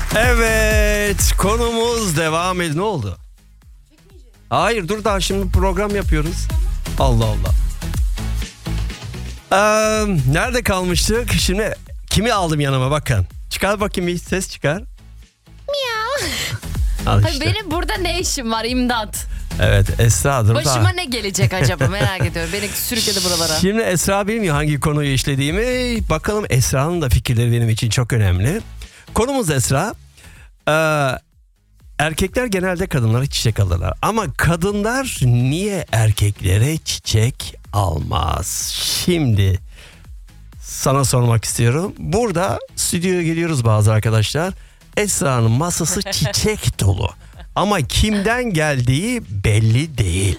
Evet, konumuz devam ediyor. Ne oldu? Hayır, dur daha şimdi program yapıyoruz. Allah Allah. Nerede kalmıştık? Şimdi kimi aldım yanıma bakın. Çıkar bakayım, bir ses çıkar. Miau. Al işte. Benim burada ne işim var, imdat. Evet, Esra dur. Başıma ne gelecek acaba, merak ediyorum. Beni sürükledi buralara. Şimdi Esra bilmiyor hangi konuyu işlediğimi. Bakalım, Esra'nın da fikirleri benim için çok önemli. Konumuz Esra. Erkekler genelde kadınlara çiçek alırlar. Ama kadınlar niye erkeklere çiçek almaz? Şimdi sana sormak istiyorum. Burada stüdyoya geliyoruz bazı arkadaşlar. Esra'nın masası çiçek dolu. Ama kimden geldiği belli değil.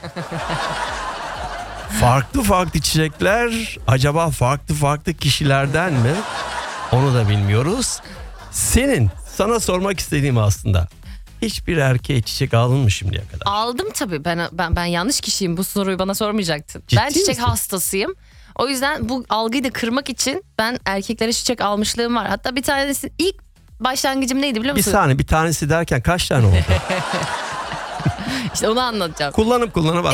Farklı farklı çiçekler acaba farklı kişilerden mi? Onu da bilmiyoruz. Sana sormak istediğim aslında. Hiçbir erkeğe çiçek aldın mı şimdiye kadar? Aldım tabii. Ben yanlış kişiyim. Bu soruyu bana sormayacaktın. Ciddi ben çiçek misin? hastasıyım. O yüzden bu algıyı da kırmak için ben erkeklere çiçek almışlığım var. Hatta bir tanesi ilk başlangıcım neydi biliyor Bir musun? saniye, bir tanesi derken kaç tane oldu? İşte onu anlatacağım. kullanıp bak.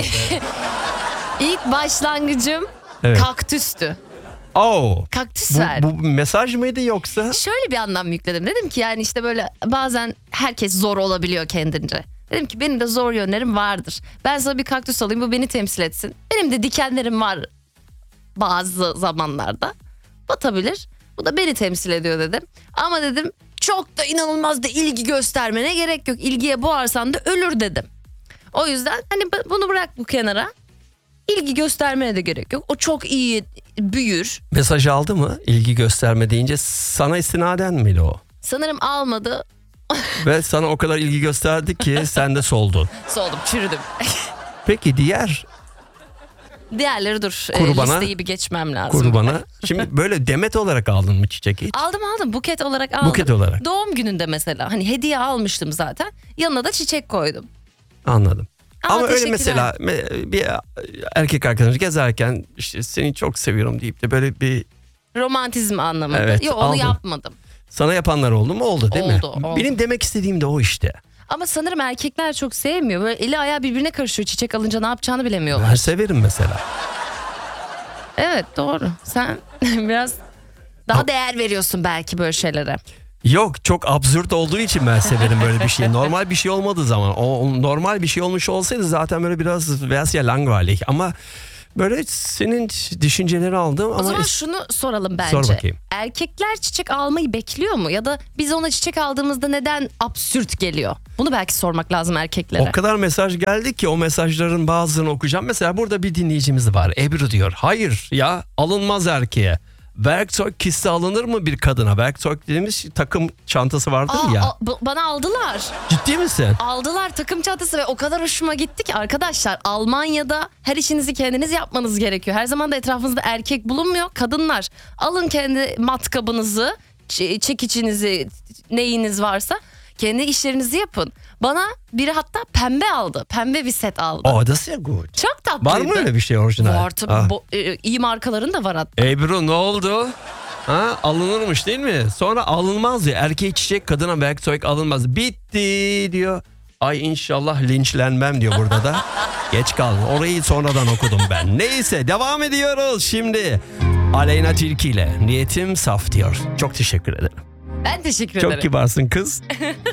İlk başlangıcım Evet. kaktüstü. Oo. Kaktüs ver. Bu mesaj mıydı yoksa? Şöyle bir anlam yükledim. Dedim ki yani işte böyle bazen herkes zor olabiliyor kendince. Dedim ki benim de zor yönlerim vardır. Ben sana bir kaktüs alayım, bu beni temsil etsin. Benim de dikenlerim var bazı zamanlarda. Batabilir. Bu da beni temsil ediyor dedim. Ama dedim çok da inanılmaz da ilgi göstermene gerek yok. İlgiye boğarsan da ölür dedim. O yüzden hani bunu bırak bu kenara. İlgi göstermene de gerek yok. O çok iyi büyür. Mesaj aldı mı? İlgi gösterme deyince sana istinaden miydi o? Sanırım almadı. Ve sana o kadar ilgi gösterdi ki sen de soldun. Soldum, çürüdüm. Peki Diğerleri dur. Kurbana- Listeyi bir geçmem lazım. kurbana. Şimdi böyle demet olarak aldın mı çiçek hiç? Aldım buket olarak aldım. Buket olarak. Doğum gününde mesela hani hediye almıştım zaten. Yanına da çiçek koydum. Anladım. Ama öyle teşekkürler. mesela bir erkek arkadaş gezerken işte seni çok seviyorum deyip de böyle bir Romantizm anlamında. Evet, Yok, onu aldım. yapmadım. sana yapanlar oldu mu? Oldu değil mi? Oldu. Benim demek istediğim de o işte. Ama sanırım erkekler çok sevmiyor. Böyle eli ayağı birbirine karışıyor. Çiçek alınca ne yapacağını bilemiyorlar. Ben severim mesela. Evet, doğru. Sen biraz daha değer veriyorsun belki böyle şeylere. Yok, çok absürt olduğu için ben severim böyle bir şey. Normal bir şey olmadığı zaman. O normal bir şey olmuş olsaydı zaten böyle biraz ya langweilig. Ama böyle senin düşünceleri aldım. O ama zaman şunu soralım bence. Sor bakayım. Erkekler çiçek almayı bekliyor mu? Ya da biz ona çiçek aldığımızda neden absürt geliyor? Bunu belki sormak lazım erkeklere. O kadar mesaj geldi ki o mesajların bazılarını okuyacağım. Mesela burada bir dinleyicimiz var. Ebru diyor. Hayır ya, alınmaz erkeğe. Werkzeug kiste alınır mı bir kadına? Werkzeug dediğimiz takım çantası vardır ya. Bana aldılar. Ciddi misin? Aldılar takım çantası ve o kadar hoşuma gitti ki arkadaşlar, Almanya'da her işinizi kendiniz yapmanız gerekiyor. Her zaman da etrafınızda erkek bulunmuyor. Kadınlar, alın kendi matkabınızı, çekicinizi, neyiniz varsa kendi işlerinizi yapın. Bana biri hatta pembe aldı. Pembe bir set aldı. Oh, das ist ja gut. Çok tatlıydı. Var mı öyle bir şey orijinal? Var tabii. Ah. İyi markaların da var hatta. Ebru ne oldu? Ha, alınırmış değil mi? Sonra alınmaz ya. Erkeğe çiçek, kadına werkzeug alınmaz. Bitti diyor. Ay inşallah linçlenmem diyor burada da. Geç kaldım. Orayı sonradan okudum ben. Neyse, devam ediyoruz şimdi. Aleyna Tilki ile Niyetim Saf diyor. Çok teşekkür ederim. Ben teşekkür ederim. Çok kibarsın kız.